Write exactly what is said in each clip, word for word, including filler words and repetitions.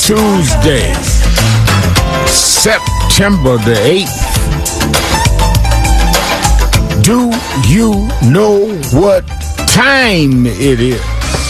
Tuesday, September the eighth. Do you know what time it is?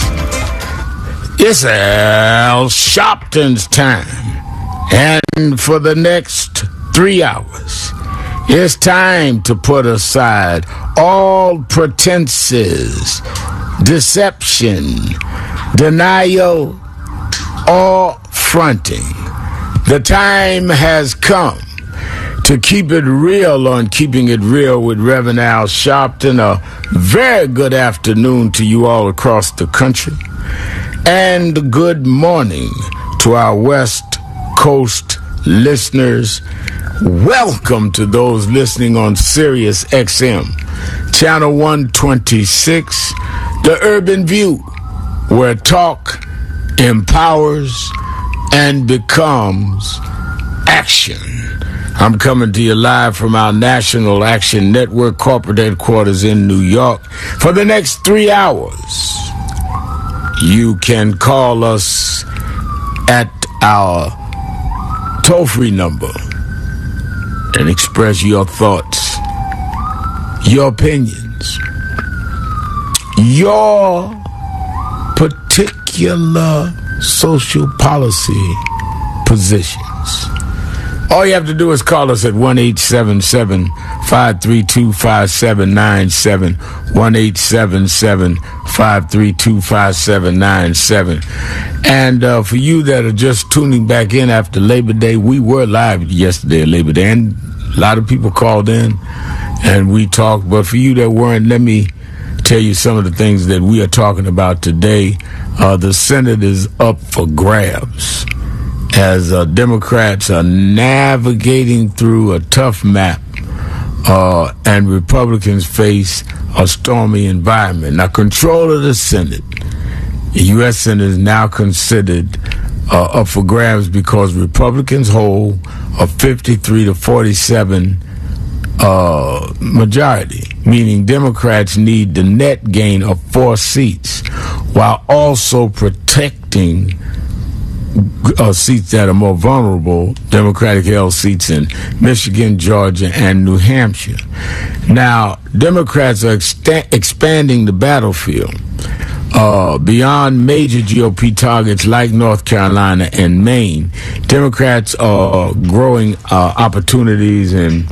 It's Al Sharpton's time. And for the next three hours, it's time to put aside all pretenses, deception, denial, or fronting. The time has come to keep it real on Keeping It Real with Reverend Al Sharpton. A very good afternoon to you all across the country. And good morning to our West Coast listeners. Welcome to those listening on Sirius X M, Channel one twenty-six, The Urban View, where talk empowers and becomes action. I'm coming to you live from our National Action Network corporate headquarters in New York for the next three hours. You can call us at our toll-free number and express your thoughts, your opinions, your particular social policy positions. All you have to do is call us at one eight seven seven, five three two, five seven nine seven, one eight seven seven, five three two, five seven nine seven. And uh, for you that are just tuning back in after Labor Day, we were live yesterday at Labor Day, and a lot of people called in and we talked. But for you that weren't, let me tell you some of the things that we are talking about today. Uh, the Senate is up for grabs as uh, Democrats are navigating through a tough map, uh, and Republicans face a stormy environment. Now, control of the Senate, the U S Senate is now considered uh, up for grabs because Republicans hold a fifty-three to forty-seven uh, majority, meaning Democrats need the net gain of four seats while also protecting Uh, seats that are more vulnerable, Democratic-held seats in Michigan, Georgia, and New Hampshire. Now, Democrats are exta- expanding the battlefield uh, beyond major G O P targets like North Carolina and Maine. Democrats are growing uh, opportunities in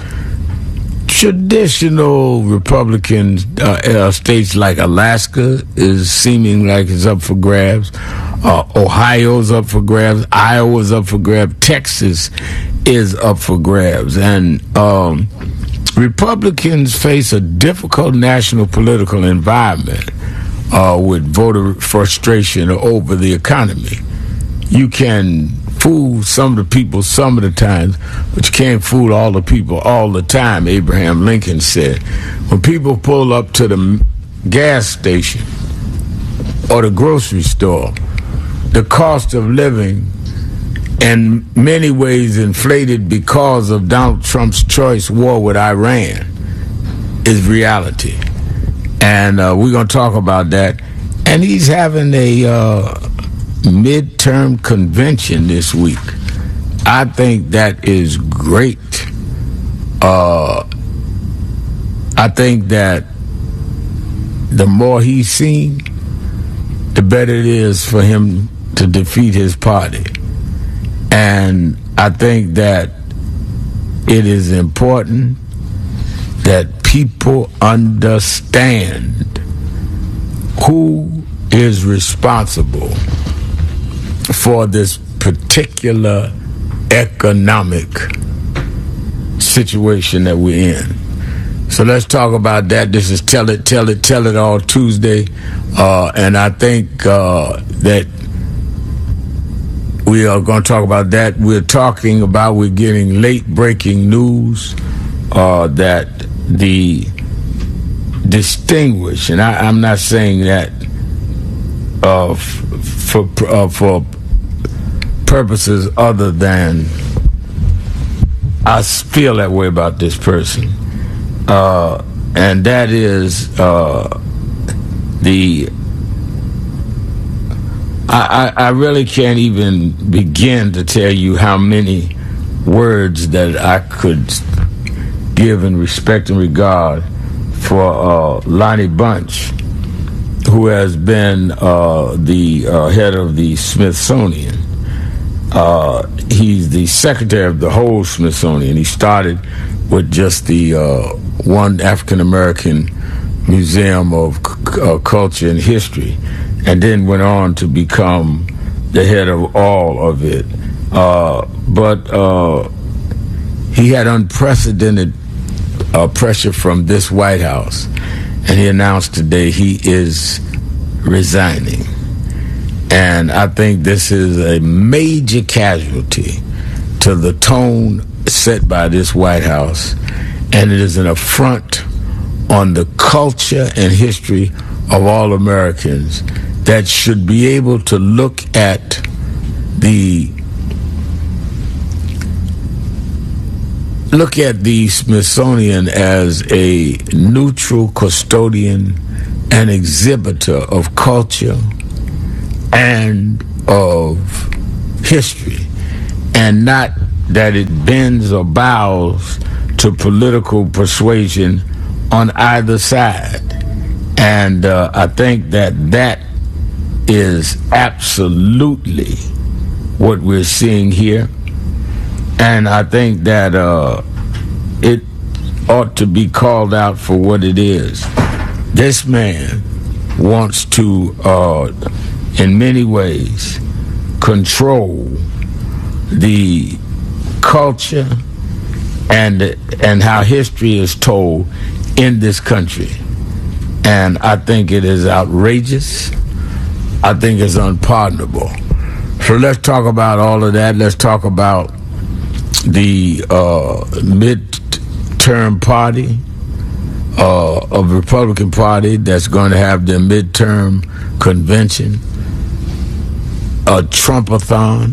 traditional Republican uh, uh, states like Alaska is seeming like it's up for grabs. Uh, Ohio's up for grabs. Iowa's up for grabs. Texas is up for grabs. And um, Republicans face a difficult national political environment uh, with voter frustration over the economy. You can fool some of the people some of the times, but you can't fool all the people all the time, Abraham Lincoln said. When people pull up to the gas station or the grocery store, the cost of living in many ways inflated because of Donald Trump's choice war with Iran is reality. And uh, we're going to talk about that. And he's having a uh, midterm convention this week. I think that is great. Uh, I think that the more he's seen, the better it is for him to defeat his party. And I think that it is important that people understand who is responsible for this particular economic situation that we're in. So let's talk about that. This is Tell It, Tell It, Tell It All Tuesday. Uh, and I think uh, that we are going to talk about that. We're talking about, we're getting late breaking news uh, that the distinguished, and I, I'm not saying that uh, f- for uh, for purposes other than I feel that way about this person, uh, and that is uh, the I, I, I really can't even begin to tell you how many words that I could give in respect and regard for uh, Lonnie Bunch, who has been uh, the uh, head of the Smithsonian. Uh, he's the secretary of the whole Smithsonian. He started with just the uh, one African-American Museum of C- uh, Culture and History, and then went on to become the head of all of it. Uh, but uh, he had unprecedented uh, pressure from this White House, and he announced today he is resigning. And I think this is a major casualty to the tone set by this White House, and it is an affront on the culture and history of all Americans that should be able to look at the look at the Smithsonian as a neutral custodian and exhibitor of culture and of history, and not that it bends or bows to political persuasion on either side. And uh, I think that that is absolutely what we're seeing here. And I think that uh, it ought to be called out for what it is. This man wants to, uh, in many ways, control the culture and and how history is told in this country. And I think it is outrageous. I think it's unpardonable. So let's talk about all of that. Let's talk about the uh, midterm party uh, of the Republican Party that's going to have their midterm convention, a Trumpathon,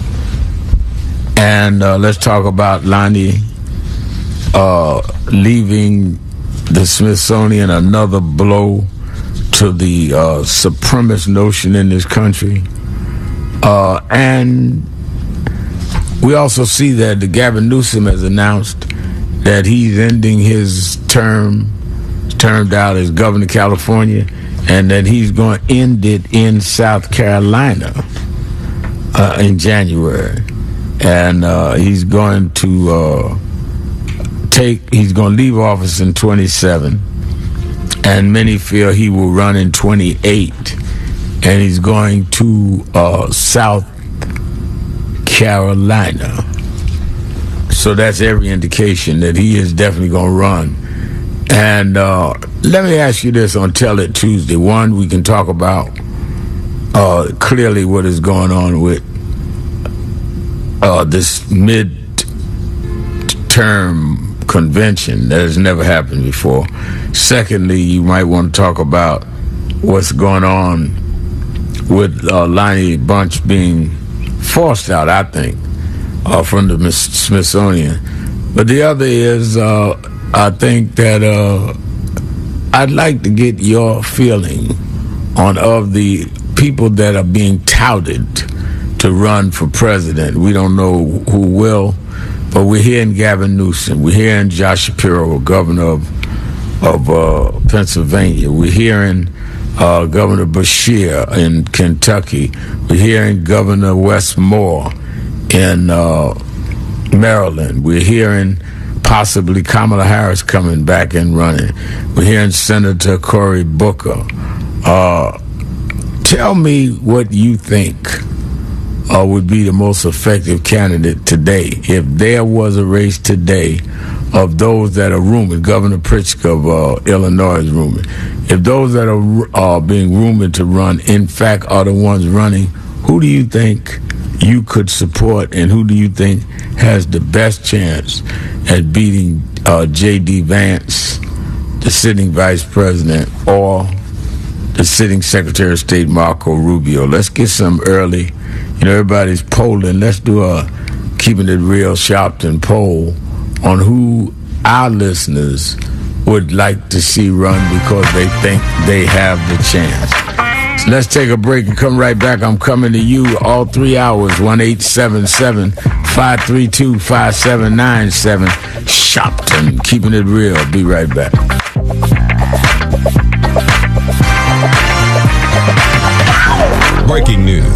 and uh, let's talk about Lonnie uh, leaving the Smithsonian, another blow to the uh, supremacist notion in this country. Uh, and we also see that the Gavin Newsom has announced that he's ending his term, termed out as governor of California, and that he's going to end it in South Carolina uh, in January. And uh, he's going to uh, take, he's going to leave office in twenty-seven, and many feel he will run in twenty-eight, and he's going to uh, South Carolina. So that's every indication that he is definitely going to run. And uh, let me ask you this on Tell It Tuesday. One, we can talk about uh, clearly what is going on with uh, this mid-term convention that has never happened before. Secondly, you might want to talk about what's going on with uh, Lonnie Bunch being forced out, I think, uh, from the Smithsonian. But the other is, uh, I think that uh, I'd like to get your feeling on of the people that are being touted to run for president. We don't know who will, but we're hearing Gavin Newsom. We're hearing Josh Shapiro, governor of, of uh, Pennsylvania. We're hearing uh, Governor Beshear in Kentucky. We're hearing Governor Wes Moore in uh, Maryland. We're hearing possibly Kamala Harris coming back and running. We're hearing Senator Cory Booker. Uh, tell me what you think uh, would be the most effective candidate today. If there was a race today of those that are rumored, Governor Pritzker of uh, Illinois is rumored, if those that are uh, being rumored to run, in fact, are the ones running, who do you think you could support, and who do you think has the best chance at beating uh, J D. Vance, the sitting vice president, or the sitting Secretary of State Marco Rubio? Let's get some early. You know, everybody's polling. Let's do a Keeping It Real Sharpton poll on who our listeners would like to see run because they think they have the chance. So let's take a break and come right back. I'm coming to you all three hours. one eight seven seven, five three two, five seven nine seven. Shopton, keeping it real. Be right back. Breaking news.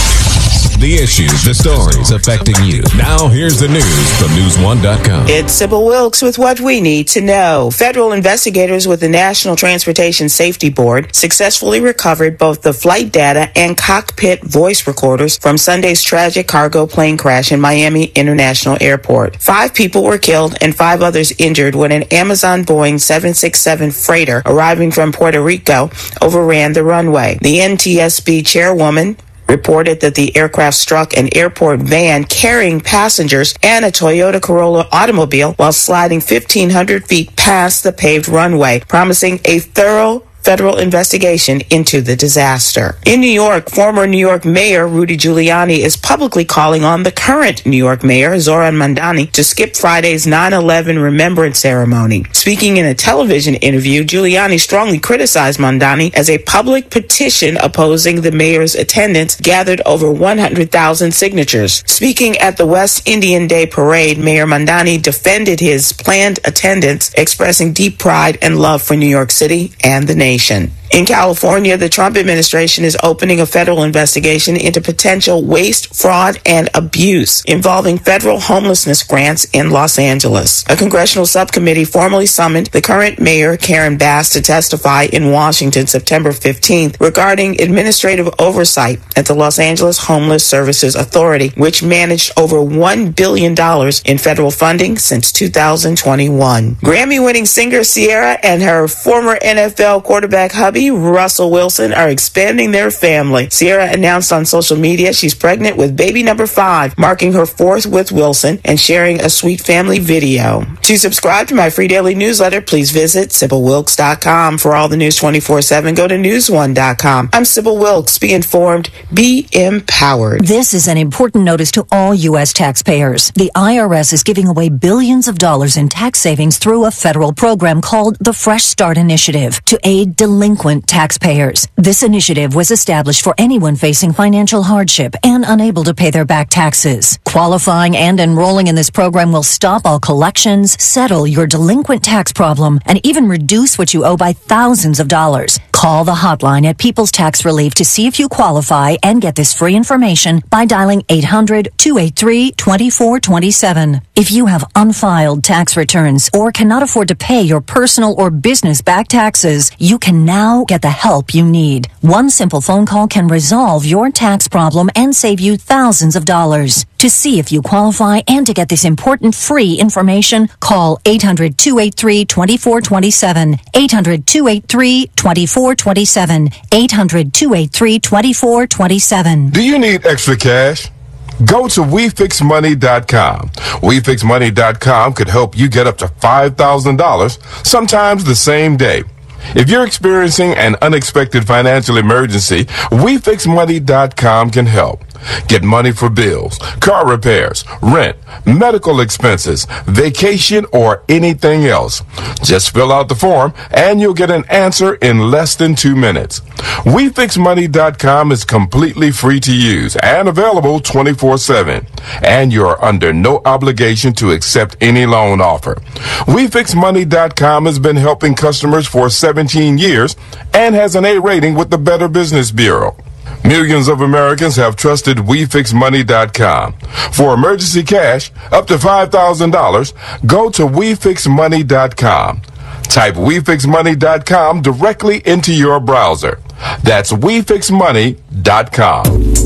The issues, the stories affecting you. Now here's the news from news one dot com. It's Sybil Wilkes with what we need to know. Federal investigators with the National Transportation Safety Board successfully recovered both the flight data and cockpit voice recorders from Sunday's tragic cargo plane crash in Miami International Airport. Five people were killed and five others injured when an Amazon Boeing seven sixty-seven freighter arriving from Puerto Rico overran the runway. The N T S B chairwoman reported that the aircraft struck an airport van carrying passengers and a Toyota Corolla automobile while sliding fifteen hundred feet past the paved runway, promising a thorough federal investigation into the disaster. In New York, former New York Mayor Rudy Giuliani is publicly calling on the current New York Mayor, Zohran Mamdani, to skip Friday's nine eleven remembrance ceremony. Speaking in a television interview, Giuliani strongly criticized Mamdani as a public petition opposing the mayor's attendance gathered over one hundred thousand signatures. Speaking at the West Indian Day Parade, Mayor Mamdani defended his planned attendance, expressing deep pride and love for New York City and the nation. In California, the Trump administration is opening a federal investigation into potential waste, fraud, and abuse involving federal homelessness grants in Los Angeles. A congressional subcommittee formally summoned the current mayor, Karen Bass, to testify in Washington September fifteenth regarding administrative oversight at the Los Angeles Homeless Services Authority, which managed over one billion dollars in federal funding since two thousand twenty-one. Grammy-winning singer Ciara and her former N F L quarterback hubby, Russell Wilson, are expanding their family. Ciara announced on social media she's pregnant with baby number five, marking her fourth with Wilson and sharing a sweet family video. To subscribe to my free daily newsletter, please visit Sybil Wilkes dot com. For all the news twenty-four seven, go to news one dot com. I'm Sybil Wilkes. Be informed, be empowered. This is an important notice to all U S taxpayers. The I R S is giving away billions of dollars in tax savings through a federal program called the Fresh Start Initiative to aid delinquent taxpayers. This initiative was established for anyone facing financial hardship and unable to pay their back taxes. Qualifying and enrolling in this program will stop all collections, settle your delinquent tax problem, and even reduce what you owe by thousands of dollars. Call the hotline at People's Tax Relief to see if you qualify and get this free information by dialing eight hundred, two eight three, two four two seven. If you have unfiled tax returns or cannot afford to pay your personal or business back taxes, you can now get the help you need. One simple phone call can resolve your tax problem and save you thousands of dollars. To see if you qualify and to get this important free information, call eight hundred, two eight three, two four two seven, eight hundred, two eight three, two four two seven, eight hundred, two eight three, two four two seven. Do you need extra cash? Go to we fix money dot com. we fix money dot com could help you get up to five thousand dollars, sometimes the same day. If you're experiencing an unexpected financial emergency, we fix money dot com can help. Get money for bills, car repairs, rent, medical expenses, vacation, or anything else. Just fill out the form and you'll get an answer in less than two minutes. we fix money dot com is completely free to use and available twenty-four seven. And you're under no obligation to accept any loan offer. we fix money dot com has been helping customers for seventeen years and has an A rating with the Better Business Bureau. Millions of Americans have trusted we fix money dot com. For emergency cash up to five thousand dollars, go to we fix money dot com. Type we fix money dot com directly into your browser. That's we fix money dot com.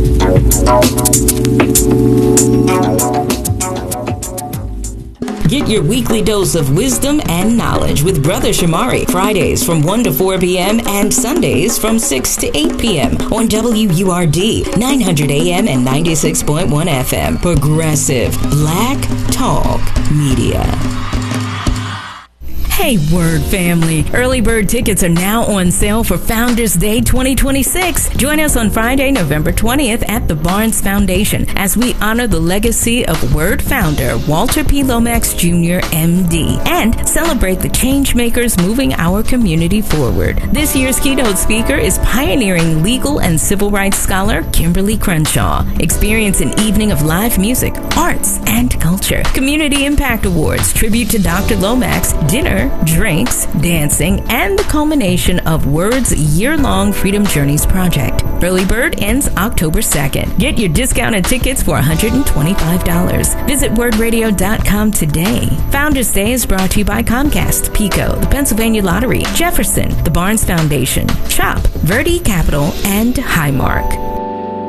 Get your weekly dose of wisdom and knowledge with Brother Shamari, Fridays from one to four p.m. and Sundays from six to eight p.m. on W U R D, nine hundred A M and ninety-six point one F M. Progressive Black Talk Media. Hey, Word family. Early bird tickets are now on sale for Founders Day twenty twenty-six. Join us on Friday, November twentieth at the Barnes Foundation as we honor the legacy of Word founder Walter P. Lomax Junior, M D, and celebrate the change makers moving our community forward. This year's keynote speaker is pioneering legal and civil rights scholar Kimberly Crenshaw. Experience an evening of live music, arts, and culture. Community Impact Awards, tribute to Doctor Lomax, dinner, drinks, dancing, and the culmination of Word's year-long Freedom Journeys project. Early bird ends October second. Get your discounted tickets for one hundred twenty-five dollars. Visit word radio dot com today. Founders Day is brought to you by Comcast, PECO, the Pennsylvania Lottery, Jefferson, the Barnes Foundation, CHOP, Verde Capital, and Highmark.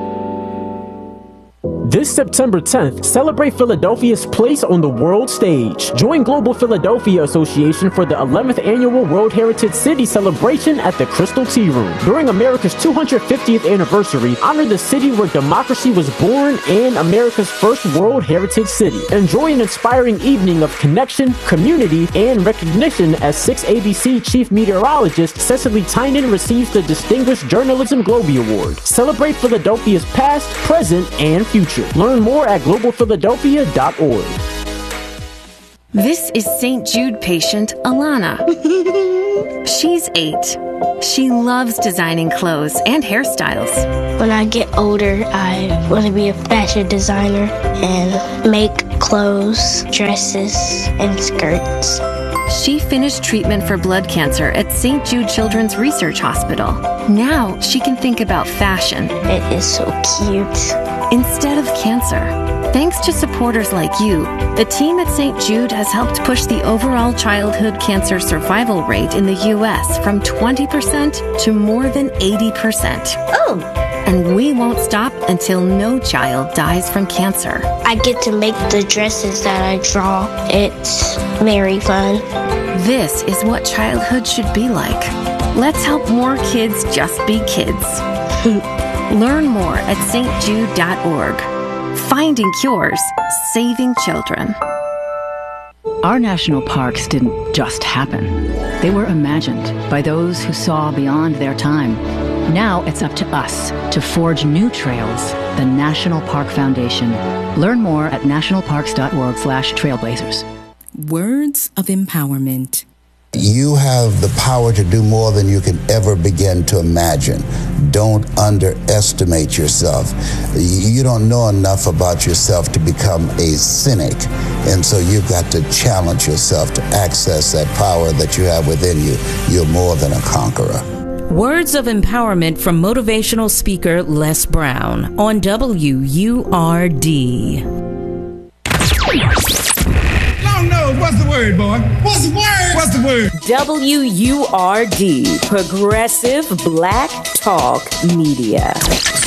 This September tenth, celebrate Philadelphia's place on the world stage. Join Global Philadelphia Association for the eleventh Annual World Heritage City Celebration at the Crystal Tea Room. During America's two hundred fiftieth anniversary, honor the city where democracy was born and America's first World Heritage City. Enjoy an inspiring evening of connection, community, and recognition as six A B C Chief Meteorologist Cecily Tynan receives the Distinguished Journalism Globie Award. Celebrate Philadelphia's past, present, and future. Learn more at global philadelphia dot org. This is Saint Jude patient Alana. She's eight. She loves designing clothes and hairstyles. When I get older, I want to be a fashion designer and make clothes, dresses, and skirts. She finished treatment for blood cancer at Saint Jude Children's Research Hospital. Now she can think about fashion. It is so cute. Instead of cancer. Thanks to supporters like you, the team at Saint Jude has helped push the overall childhood cancer survival rate in the U S from twenty percent to more than eighty percent. Oh! And we won't stop until no child dies from cancer. I get to make the dresses that I draw. It's very fun. This is what childhood should be like. Let's help more kids just be kids. Learn more at S T Jude dot org. Finding cures, saving children. Our national parks didn't just happen. They were imagined by those who saw beyond their time. Now it's up to us to forge new trails. The National Park Foundation. Learn more at national parks dot org slash trailblazers. Words of empowerment. You have the power to do more than you can ever begin to imagine. Don't underestimate yourself. You don't know enough about yourself to become a cynic. And so you've got to challenge yourself to access that power that you have within you. You're more than a conqueror. Words of empowerment from motivational speaker Les Brown on W U R D. No, what's the word, boy? What's the word? What's the word? W U R D, Progressive Black Talk Media.